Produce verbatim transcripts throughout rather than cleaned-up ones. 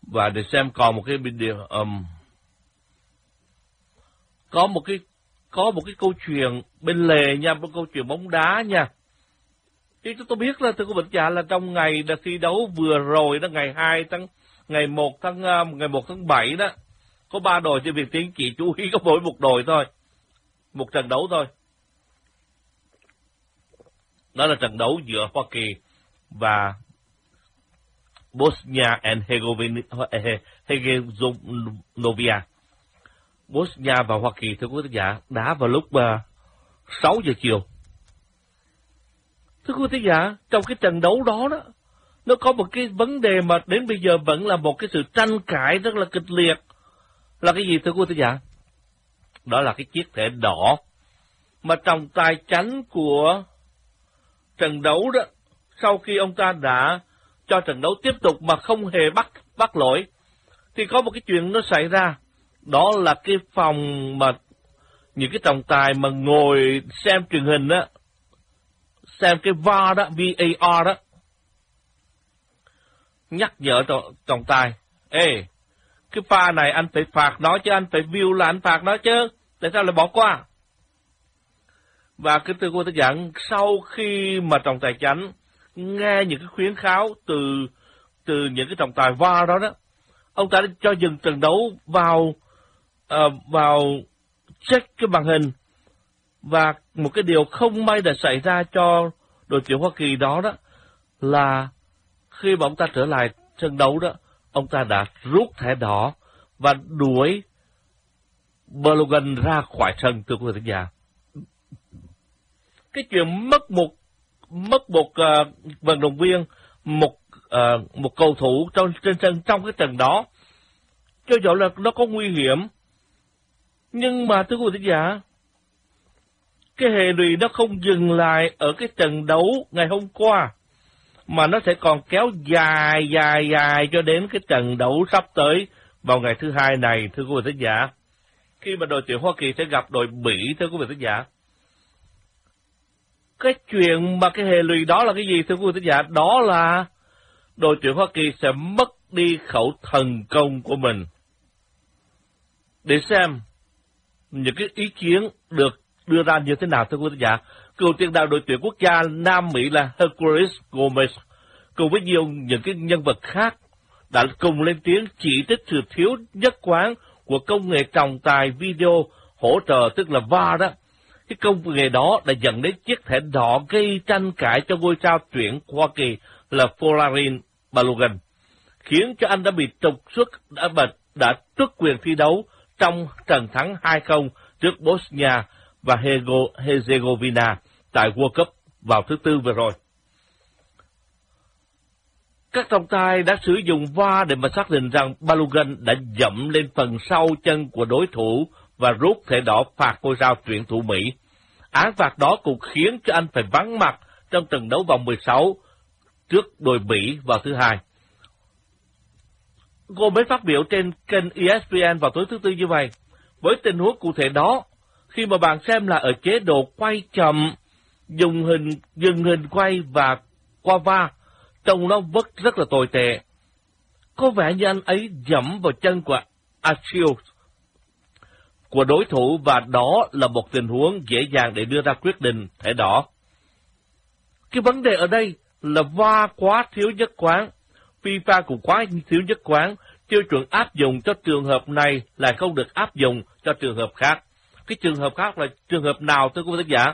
Và để xem còn một cái điều, um, có một cái có một cái câu chuyện bên lề nha, một câu chuyện bóng đá nha. Thì chúng tôi biết là thưa quý vị giả là trong ngày đã thi đấu vừa rồi đó, ngày hai tháng ngày một tháng ngày một tháng bảy đó, có ba đội trên Việt Tiến, chỉ chú ý có mỗi một đội thôi, một trận đấu thôi. Đó là trận đấu giữa Hoa Kỳ và Bosnia and Herzegovina. Bosnia và Hoa Kỳ thưa quý vị giả đá vào lúc uh, sáu giờ chiều. Thưa quý vị giả, trong cái trận đấu đó đó, nó có một cái vấn đề mà đến bây giờ vẫn là một cái sự tranh cãi rất là kịch liệt. Là cái gì thưa quý vị giả? Đó là cái chiếc thẻ đỏ mà trọng tài chánh của trận đấu đó, sau khi ông ta đã cho trận đấu tiếp tục mà không hề bắt bắt lỗi, thì có một cái chuyện nó xảy ra. Đó là cái phòng mà những cái trọng tài mà ngồi xem truyền hình đó, xem cái vê a rờ đó, vê a rờ đó, nhắc nhở trọng tài, ê, cái pha này anh phải phạt nó chứ, anh phải view là anh phạt nó chứ, tại sao lại bỏ qua? Và cái từ cô ta giảng, sau khi mà trọng tài chánh nghe những cái khuyến kháo từ từ những cái trọng tài vê a rờ đó đó, ông ta đã cho dừng trận đấu vào uh, vào check cái màn hình. Và một cái điều không may đã xảy ra cho đội tuyển Hoa Kỳ đó đó là khi mà ông ta trở lại sân đấu đó, ông ta đã rút thẻ đỏ và đuổi Balogun ra khỏi sân, thưa quý vị khán giả. Cái chuyện mất một mất một uh, vận động viên, một uh, một cầu thủ trong trên sân trong cái trận đó, cho dù là nó có nguy hiểm, nhưng mà thưa quý vị khán giả, cái hệ lụy nó không dừng lại ở cái trận đấu ngày hôm qua, mà nó sẽ còn kéo dài dài dài cho đến cái trận đấu sắp tới vào ngày thứ hai này, thưa quý vị khán giả, khi mà đội tuyển Hoa Kỳ sẽ gặp đội Bỉ, thưa quý vị khán giả. Cái chuyện mà cái hệ lụy đó là cái gì thưa quý vị khán giả? Đó là đội tuyển Hoa Kỳ sẽ mất đi khẩu thần công của mình. Để xem những cái ý kiến được đưa ra như thế nào thưa quý vị khán giả. Cựu tiền đạo đội tuyển quốc gia Nam Mỹ là Herculez Gomez cùng với nhiều những cái nhân vật khác đã cùng lên tiếng chỉ trích sự thiếu nhất quán của công nghệ trọng tài video hỗ trợ, tức là vê a rờ đó. Cái công nghệ đó đã dẫn đến chiếc thẻ đỏ gây tranh cãi cho ngôi sao tuyển Hoa Kỳ là Folarin Balogun, khiến cho anh đã bị trục xuất, đã bật đã tước quyền thi đấu trong trận thắng hai không trước Bosnia và Herzegovina tại World Cup vào thứ Tư vừa rồi. Các trọng tài đã sử dụng vê a rờ để mà xác định rằng Balogun đã dẫm lên phần sau chân của đối thủ và rút thẻ đỏ phạt ngôi sao tuyển thủ Mỹ. Án phạt đó cũng khiến cho anh phải vắng mặt trong trận đấu vòng mười sáu trước đội Bỉ vào thứ Hai. Gomez phát biểu trên kênh E S P N vào tối thứ Tư như vậy. Với tình huống cụ thể đó, khi mà bạn xem là ở chế độ quay chậm, dùng hình dừng hình quay và qua va, trông nó vẫn rất là tồi tệ. Có vẻ như anh ấy dẫm vào chân của Achilles của đối thủ, và đó là một tình huống dễ dàng để đưa ra quyết định thẻ đỏ. Cái vấn đề ở đây là va quá thiếu nhất quán, FIFA cũng quá thiếu nhất quán, tiêu chuẩn áp dụng cho trường hợp này lại không được áp dụng cho trường hợp khác. Cái trường hợp khác là trường hợp nào thưa quý vị khán giả?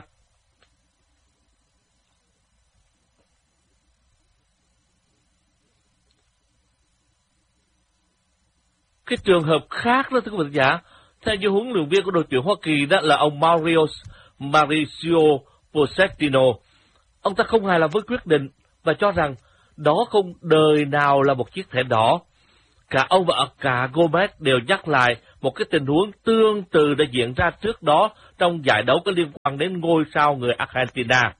Cái trường hợp khác đó thưa quý vị khán giả, theo như huấn luyện viên của đội tuyển Hoa Kỳ đó là ông Mauricio Mauricio Pochettino, ông ta không hài lòng với quyết định và cho rằng đó không đời nào là một chiếc thẻ đỏ. Cả ông và cả Gomez đều nhắc lại một cái tình huống tương tự đã diễn ra trước đó trong giải đấu có liên quan đến ngôi sao người Argentina.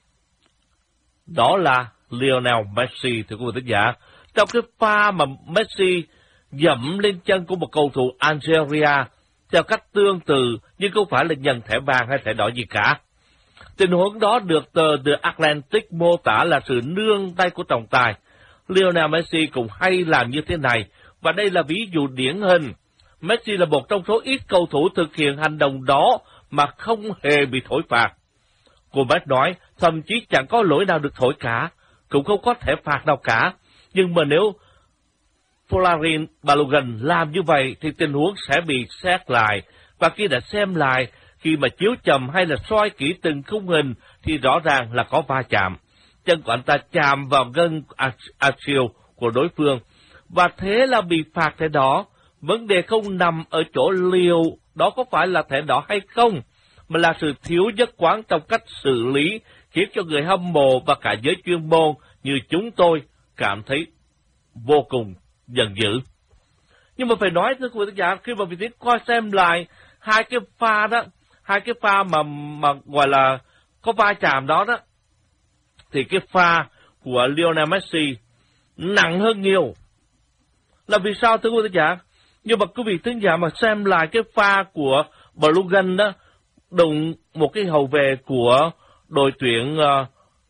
Đó là Lionel Messi, thưa quý vị khán giả. Trong cái pha mà Messi dẫm lên chân của một cầu thủ Algeria theo cách tương tự nhưng không phải là nhận thẻ vàng hay thẻ đỏ gì cả. Tình huống đó được tờ The Atlantic mô tả là sự nương tay của trọng tài. Lionel Messi cũng hay làm như thế này Và đây là ví dụ điển hình. Messi là một trong số ít cầu thủ thực hiện hành động đó mà không hề bị thổi phạt. Cô Beth nói, thậm chí chẳng có lỗi nào được thổi cả, cũng không có thể phạt nào cả. Nhưng mà nếu Folarin Balogun làm như vậy thì tình huống sẽ bị xét lại. Và khi đã xem lại, khi mà chiếu chậm hay là soi kỹ từng khung hình thì rõ ràng là có va chạm. Chân của anh ta chạm vào gân Achilles của đối phương. Và thế là bị phạt thẻ đỏ. Vấn đề không nằm ở chỗ liệu đó có phải là thẻ đỏ hay không, mà là sự thiếu nhất quán trong cách xử lý, khiến cho người hâm mộ và cả giới chuyên môn như chúng tôi cảm thấy vô cùng giận dữ. Nhưng mà phải nói thưa quý vị giả, khi mà vị trí coi xem lại hai cái pha đó, hai cái pha mà mà gọi là có va chạm đó đó, thì cái pha của Lionel Messi nặng hơn nhiều. Là vì sao thưa quý vị giả? Nhưng mà quý vị thính giả mà xem lại cái pha của Balogun đó, đụng một cái hậu vệ của đội tuyển uh,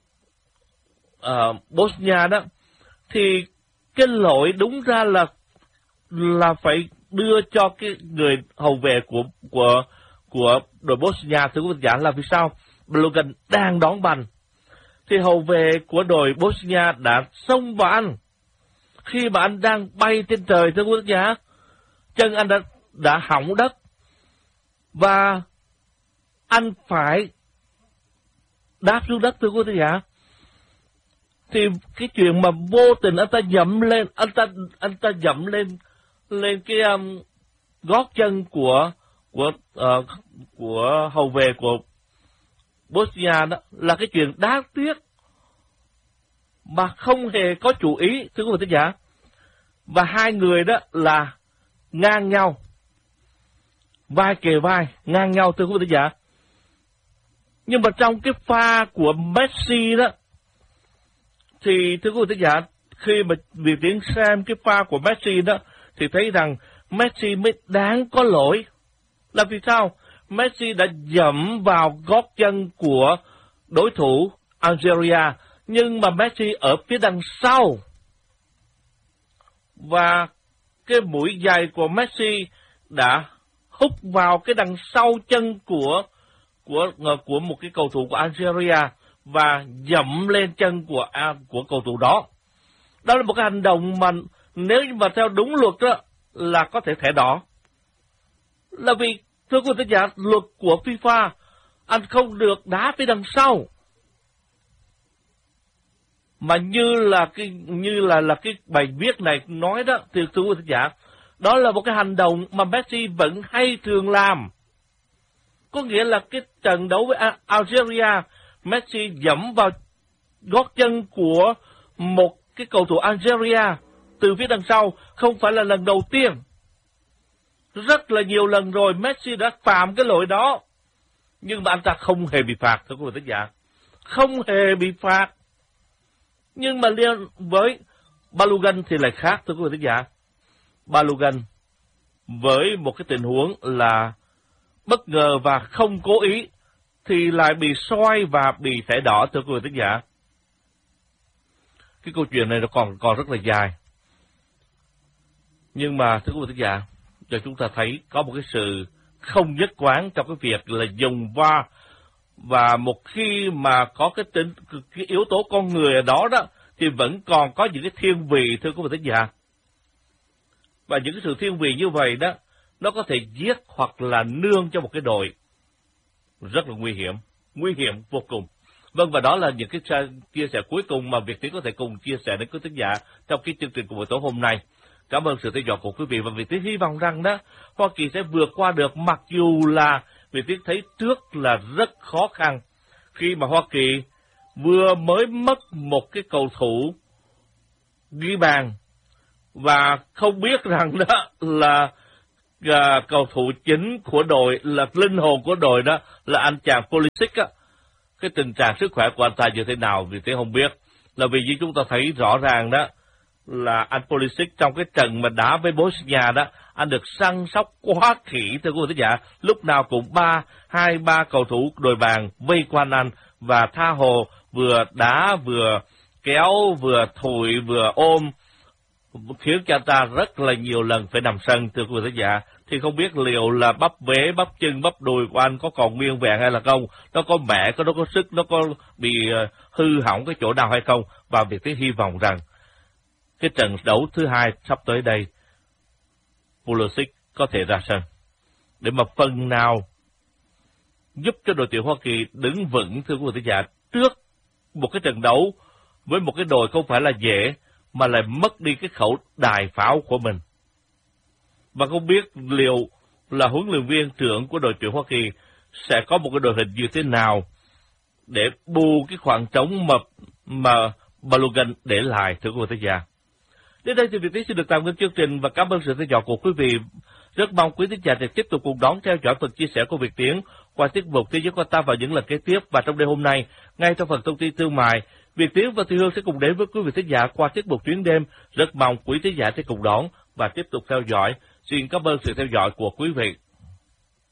uh, Bosnia đó, thì cái lỗi đúng ra là là phải đưa cho cái người hậu vệ của của của đội Bosnia, thưa quý vị giả. Là vì sao? Balogun đang đón banh thì hậu vệ của đội Bosnia đã xông vào anh. Khi mà anh đang bay trên trời, thưa quý vị giả, chân anh đã đã hỏng đất và anh phải đáp xuống đất, thưa quý vị giả. Thì cái chuyện mà vô tình anh ta dẫm lên, anh ta anh ta dẫm lên lên cái um, gót chân của của uh, của hậu vệ của Bosnia đó là cái chuyện đáng tiếc mà không hề có chú ý, thưa quý vị giả. Và hai người đó là ngang nhau, vai kề vai, ngang nhau, thưa quý vị giả. Nhưng mà trong cái pha của Messi đó, thì thưa quý vị giả, khi mà vì tiếng xem cái pha của Messi đó, thì thấy rằng Messi mới đáng có lỗi. Là vì sao? Messi đã dẫm vào gót chân của đối thủ Algeria, nhưng mà Messi ở phía đằng sau. Và cái mũi giày của Messi đã hút vào cái đằng sau chân của của của một cái cầu thủ của Algeria và dẫm lên chân của của cầu thủ đó. Đó là một cái hành động mà nếu như mà theo đúng luật đó là có thể thẻ đỏ. Là vì thưa quý vị giả, luật của FIFA, anh không được đá phía đằng sau. Mà như là cái như là là cái bài viết này nói đó, thì thưa quý vị giả, đó là một cái hành động mà Messi vẫn hay thường làm. Có nghĩa là cái trận đấu với Algeria, Messi dẫm vào gót chân của một cái cầu thủ Algeria từ phía đằng sau, không phải là lần đầu tiên. Rất là nhiều lần rồi Messi đã phạm cái lỗi đó, nhưng mà anh ta không hề bị phạt, thưa quý vị giả. Không hề bị phạt. Nhưng mà liên với Balogun thì lại khác, thưa quý vị giả. Balogun với một cái tình huống là bất ngờ và không cố ý thì lại bị soi và bị thẻ đỏ, thưa quý vị giả. Cái câu chuyện này nó còn còn rất là dài. Nhưng mà thưa quý vị giả, cho chúng ta thấy có một cái sự không nhất quán trong cái việc là dùng va, và một khi mà có cái tính cái yếu tố con người ở đó đó thì vẫn còn có những cái thiên vị, thưa quý vị giả. Và những cái sự thiên vị như vậy đó, nó có thể giết hoặc là nương cho một cái đội. Rất là nguy hiểm, nguy hiểm vô cùng. Vâng, và đó là những cái chia sẻ cuối cùng mà Việt Tiến có thể cùng chia sẻ đến quý thính giả trong cái chương trình của buổi tối hôm nay. Cảm ơn sự theo dõi của quý vị, và Việt Tiến hy vọng rằng đó Hoa Kỳ sẽ vượt qua được, mặc dù là Việt Tiến thấy trước là rất khó khăn khi mà Hoa Kỳ vừa mới mất một cái cầu thủ ghi bàn và không biết rằng đó là à, cầu thủ chính của đội, là linh hồn của đội đó là anh chàng Pulisic á. Cái tình trạng sức khỏe của anh ta như thế nào Việt Tiến không biết. Là vì như chúng ta thấy rõ ràng đó là anh Pulisic trong cái trận mà đá với Bosnia đó, anh được săn sóc quá kỹ, thưa quý vị giả. Lúc nào cũng ba, hai ba cầu thủ đội bàn vây quanh anh và tha hồ vừa đá vừa kéo vừa thổi vừa ôm khiến cho ta rất là nhiều lần phải nằm sân, thưa quý vị thính giả. Thì không biết liệu là bắp vế, bắp chân, bắp đùi của anh có còn nguyên vẹn hay là không? Nó có mẻ, có nó có sức, nó có bị hư hỏng cái chỗ nào hay không? Và Việt Tiến hy vọng rằng cái trận đấu thứ hai sắp tới đây, Pulisic có thể ra sân để mà phần nào giúp cho đội tuyển Hoa Kỳ đứng vững, thưa quý vị thính giả, trước một cái trận đấu với một cái đội không phải là dễ, mà lại mất đi cái khẩu đài pháo của mình. Và không biết liệu là huấn luyện viên trưởng của đội tuyển Hoa Kỳ sẽ có một cái đội hình như thế nào để bù cái khoảng trống mà, mà Balogun để lại, thưa quý vị thính giả. Đến đây thì Việt Tiến xin được tạm ngưng chương trình và cảm ơn sự theo dõi của quý vị. Rất mong quý thính giả sẽ tiếp tục cùng đón theo dõi phần chia sẻ của Việt Tiến qua tiết mục Thế giới của ta vào những lần kế tiếp. Và trong đêm hôm nay, ngay trong phần thông tin thương mại, Việt Tiến và Thùy Hương sẽ cùng đến với quý vị thính giả qua tiết mục Chuyến đêm. Rất mong quý thính giả sẽ cùng đón và tiếp tục theo dõi. Xin cảm ơn sự theo dõi của quý vị.